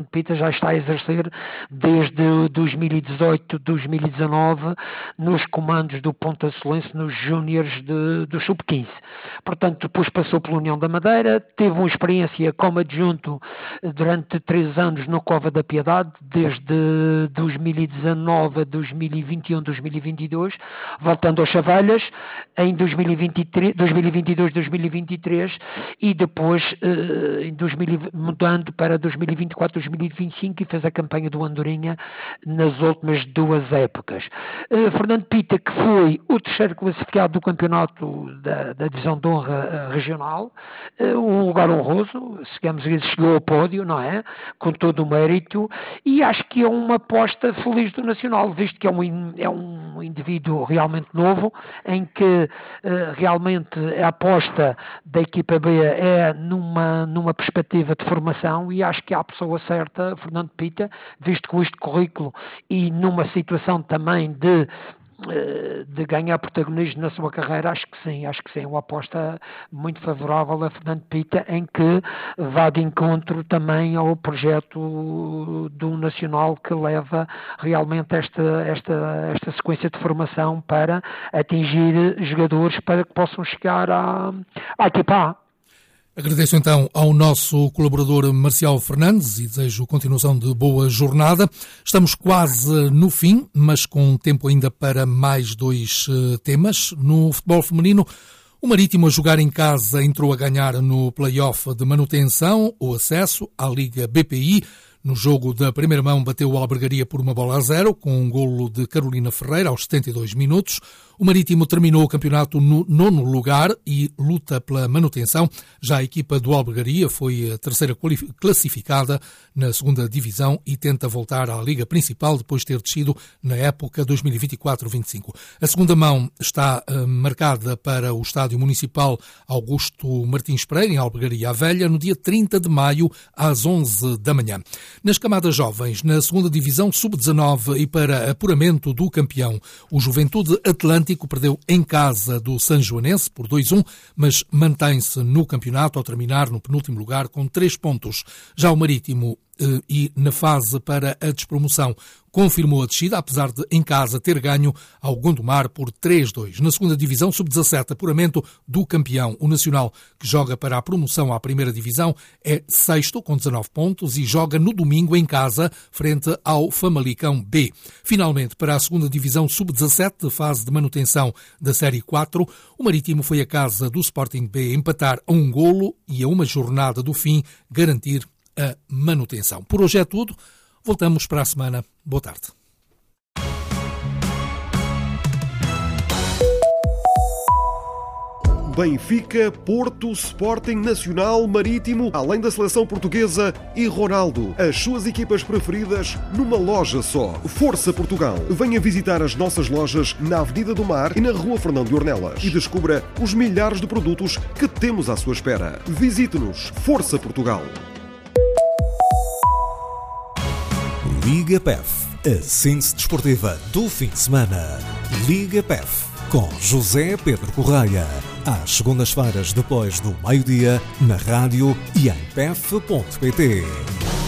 Pita já está a exercer desde 2018, 2019 nos comandos do Ponta Solense nos júniores do Sub-15. Portanto, depois passou pela União da Madeira, teve uma experiência como adjunto durante 3 anos no Cova da Piedade, desde 2019 a 2021, 2022, voltando aos Chavalhas em 2023, 2022, 2023 e depois mudando para 2024, 2025 e fez a campanha do Andorinha nas últimas 2 épocas. Fernando Pita, que foi o 3º classificado do campeonato da Divisão de Honra Regional, um lugar honroso, chegou ao pódio, não é? Com todo o mérito, e acho que é uma aposta feliz do Nacional, visto que é um indivíduo realmente novo, em que realmente a aposta da equipa B é numa perspectiva de formação, e acho que há a pessoa certa, Fernando Pita, visto com este currículo e numa situação também de ganhar protagonismo na sua carreira, acho que sim, uma aposta muito favorável a Fernando Pita, em que vá de encontro também ao projeto do Nacional, que leva realmente esta sequência de formação para atingir jogadores para que possam chegar à equipa A. Agradeço então ao nosso colaborador Marcial Fernandes e desejo continuação de boa jornada. Estamos quase no fim, mas com tempo ainda para mais 2 temas. No futebol feminino, o Marítimo a jogar em casa entrou a ganhar no play-off de manutenção, o acesso à Liga BPI. No jogo da primeira mão bateu o Albergaria por 1-0, com um golo de Carolina Ferreira aos 72 minutos. O Marítimo terminou o campeonato no 9º lugar e luta pela manutenção. Já a equipa do Albergaria foi a 3ª classificada na 2ª divisão e tenta voltar à Liga Principal depois de ter descido na época 2024-25. A segunda mão está marcada para o Estádio Municipal Augusto Martins Pereira, em Albergaria à Velha, no dia 30 de maio, às 11 da manhã. Nas camadas jovens, na 2ª divisão sub-19 e para apuramento do campeão, o Juventude Atlântico perdeu em casa do Sanjoanense por 2-1, mas mantém-se no campeonato ao terminar no penúltimo lugar com 3 pontos. Já o Marítimo e na fase para a despromoção confirmou a descida, apesar de em casa ter ganho ao Gondomar por 3-2. Na 2ª divisão sub-17, apuramento do campeão, o Nacional, que joga para a promoção à primeira divisão, é 6º com 19 pontos e joga no domingo em casa frente ao Famalicão B. Finalmente, para a 2ª divisão sub-17, fase de manutenção da Série 4, o Marítimo foi à casa do Sporting B empatar a 1 golo e a uma jornada do fim garantir a manutenção. Por hoje é tudo. Voltamos para a semana. Boa tarde. Benfica, Porto, Sporting, Nacional, Marítimo, além da seleção portuguesa e Ronaldo. As suas equipas preferidas numa loja só. Força Portugal. Venha visitar as nossas lojas na Avenida do Mar e na Rua Fernando de Ornelas e descubra os milhares de produtos que temos à sua espera. Visite-nos. Força Portugal. Liga PEF, a síntese desportiva do fim de semana. Liga PEF, com José Pedro Correia, às segundas-feiras depois do meio-dia, na rádio e em pef.pt.